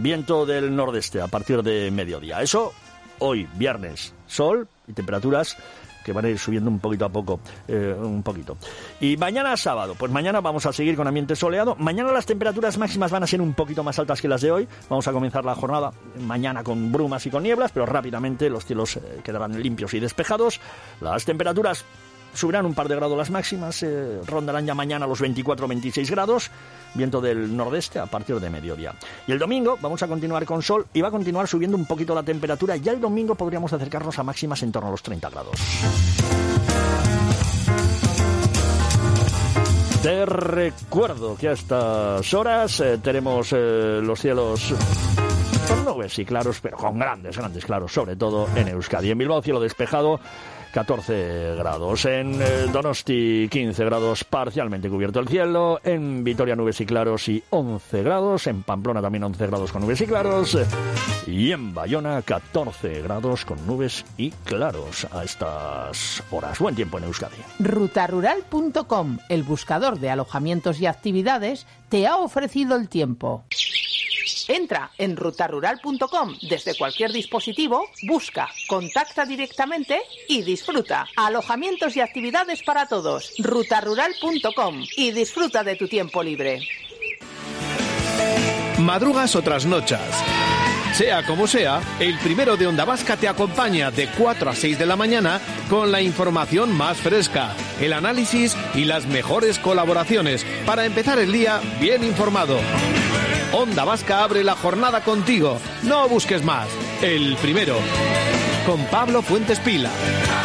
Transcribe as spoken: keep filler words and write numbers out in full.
viento del nordeste a partir de mediodía. Eso hoy, viernes, sol y temperaturas que van a ir subiendo un poquito a poco, eh, un poquito. Y mañana sábado, pues mañana vamos a seguir con ambiente soleado. Mañana las temperaturas máximas van a ser un poquito más altas que las de hoy. Vamos a comenzar la jornada mañana con brumas y con nieblas, pero rápidamente los cielos eh, quedarán limpios y despejados. Las temperaturas subirán un par de grados las máximas, eh, rondarán ya mañana los veinticuatro a veintiséis grados, viento del nordeste a partir de mediodía. Y el domingo vamos a continuar con sol y va a continuar subiendo un poquito la temperatura. Ya el domingo podríamos acercarnos a máximas en torno a los treinta grados. Te recuerdo que a estas horas eh, tenemos eh, los cielos con nubes y claros, pero con grandes, grandes claros, sobre todo en Euskadi. En Bilbao, cielo despejado, catorce grados. En eh, Donosti, quince grados, parcialmente cubierto el cielo. En Vitoria, nubes y claros y once grados. En Pamplona también once grados con nubes y claros. Y en Bayona, catorce grados con nubes y claros a estas horas. Buen tiempo en Euskadi. Rutarural punto com, el buscador de alojamientos y actividades, te ha ofrecido el tiempo. Entra en rutarural punto com desde cualquier dispositivo, busca, contacta directamente y disfruta. Alojamientos y actividades para todos. rutarural punto com y disfruta de tu tiempo libre. Madrugas o trasnochas. Sea como sea, el primero de Onda Vasca te acompaña de cuatro a seis de la mañana con la información más fresca, el análisis y las mejores colaboraciones para empezar el día bien informado. Onda Vasca abre la jornada contigo. No busques más. El primero. Con Pablo Fuentes Pila.